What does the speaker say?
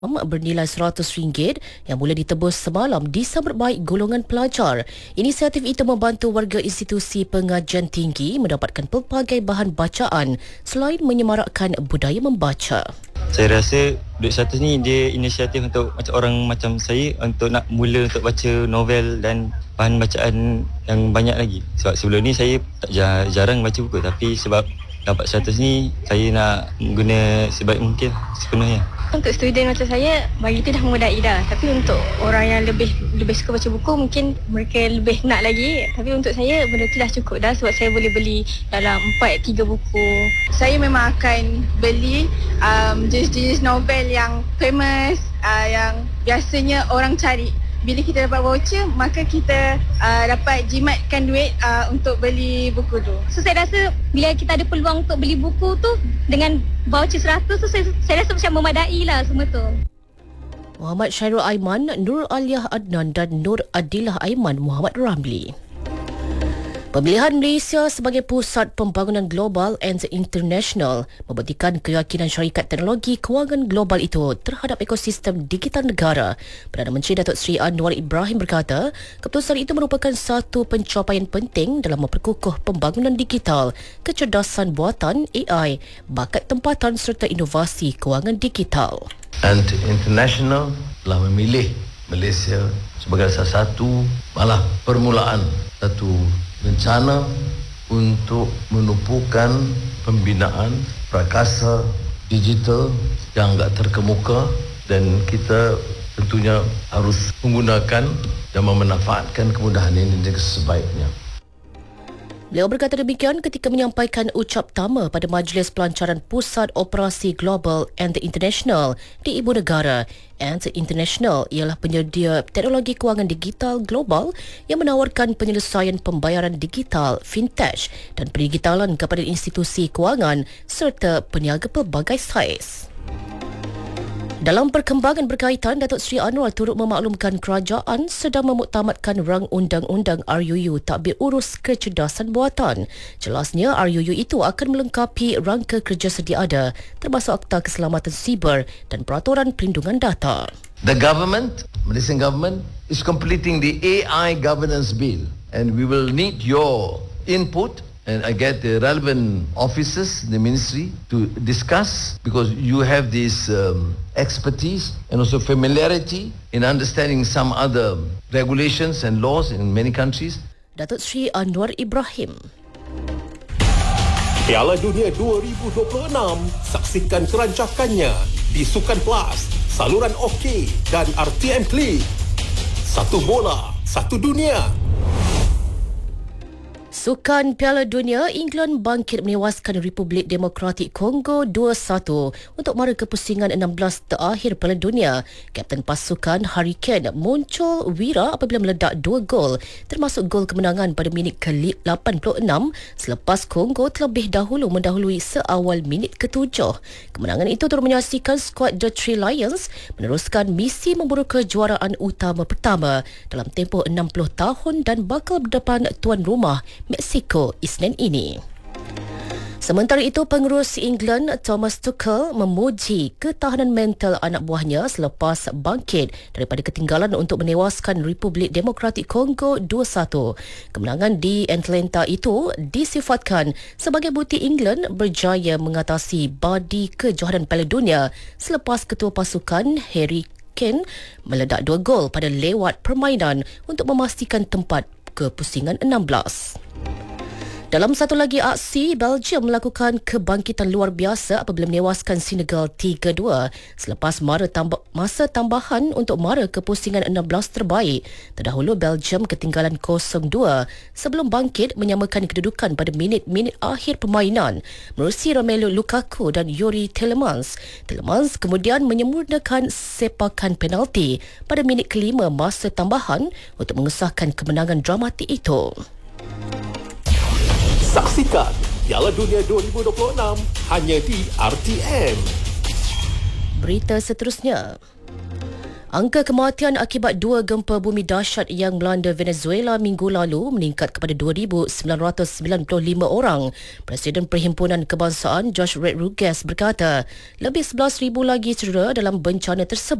bernilai RM100 yang mula ditebus semalam disambut baik golongan pelajar. Inisiatif itu membantu warga institusi pengajian tinggi mendapatkan pelbagai bahan bacaan selain menyemarakkan budaya membaca. Saya rasa Duit 100 ni dia inisiatif untuk orang macam saya untuk nak mula untuk baca novel dan bahan bacaan yang banyak lagi. Sebab sebelum ni saya jarang baca buku, tapi sebab dapat 100 ni saya nak guna sebaik mungkin sepenuhnya. Untuk student macam saya, bagi itu dah memudai dah. Tapi untuk orang yang lebih suka baca buku, mungkin mereka lebih nak lagi. Tapi untuk saya, benda tu dah cukup dah sebab saya boleh beli dalam 4-3 buku. Saya memang akan beli jenis-jenis novel yang famous, yang biasanya orang cari. Bila kita dapat voucher, maka kita dapat jimatkan duit untuk beli buku tu. So saya rasa bila kita ada peluang untuk beli buku tu dengan voucher 100 tu, saya rasa macam memadai lah semua tu. Muhammad Syairul Aiman, Nur Aliyah Adnan dan Nur Adilah Aiman Muhammad Ramli. Pemilihan Malaysia sebagai pusat pembangunan global and international membuktikan keyakinan syarikat teknologi kewangan global itu terhadap ekosistem digital negara. Perdana Menteri Datuk Seri Anwar Ibrahim berkata, keputusan itu merupakan satu pencapaian penting dalam memperkukuh pembangunan digital, kecerdasan buatan AI, bakat tempatan serta inovasi kewangan digital. And international telah memilih Malaysia sebagai salah satu permulaan satu rencana untuk menumpukan pembinaan prakasa digital yang agak terkemuka, dan kita tentunya harus menggunakan dan memanfaatkan kemudahan ini dengan sebaiknya. Beliau berkata demikian ketika menyampaikan ucap tama pada Majlis Pelancaran Pusat Operasi Global and International di Ibu Negara. And International ialah penyedia teknologi kewangan digital global yang menawarkan penyelesaian pembayaran digital, fintech dan pendigitalan kepada institusi kewangan serta peniaga pelbagai saiz. Dalam perkembangan berkaitan, Datuk Seri Anwar turut memaklumkan kerajaan sedang memuktamadkan rang undang-undang RUU Tadbir Urus Kecerdasan Buatan. Jelasnya, RUU itu akan melengkapi rangka kerja sedia ada, termasuk Akta Keselamatan Siber dan Peraturan Perlindungan Data. The government, Malaysian government, is completing the AI governance bill, and we will need your input. And I get the relevant officers in the ministry to discuss, because you have this expertise and also familiarity in understanding some other regulations and laws in many countries. Datuk Seri Anwar Ibrahim. Piala Dunia 2026, saksikan kerancakannya di Sukan Plus, saluran OK dan RTM Klik. Satu bola, satu dunia. Sukan Piala Dunia, England bangkit menewaskan Republik Demokratik Kongo 2-1 untuk mara kepusingan 16 terakhir Piala Dunia. Kapten pasukan Harry Kane muncul wira apabila meledak 2 gol, termasuk gol kemenangan pada minit ke-86 selepas Kongo terlebih dahulu mendahului seawal minit ke-7. Kemenangan itu turut menyaksikan skuad The Three Lions meneruskan misi memburu kejuaraan utama pertama dalam tempoh 60 tahun dan bakal berdepan tuan rumah Mexico Isnin ini. Sementara itu, pengurus England Thomas Tuchel memuji ketahanan mental anak buahnya selepas bangkit daripada ketinggalan untuk menewaskan Republik Demokratik Kongo 2-1. Kemenangan di Atlanta itu disifatkan sebagai bukti England berjaya mengatasi badi kejohanan Piala Dunia selepas ketua pasukan Harry Kane meledak 2 gol pada lewat permainan untuk memastikan tempat kepusingan 16. Dalam satu lagi aksi, Belgium melakukan kebangkitan luar biasa apabila menewaskan Senegal 3-2 selepas masa tambahan untuk mara kepusingan 16 terbaik. Terdahulu Belgium ketinggalan 0-2 sebelum bangkit menyamakan kedudukan pada minit-minit akhir permainan menerusi Romelu Lukaku dan Yuri Tielemans. Tielemans kemudian menyempurnakan sepakan penalti pada minit kelima masa tambahan untuk mengesahkan kemenangan dramatik itu. Saksikan Piala Dunia 2026 hanya di RTM. Berita seterusnya. Angka kematian akibat 2 gempa bumi dahsyat yang melanda Venezuela minggu lalu meningkat kepada 2,995 orang. Presiden Perhimpunan Kebangsaan George Rodriguez berkata, lebih 11,000 lagi cedera dalam bencana tersebut.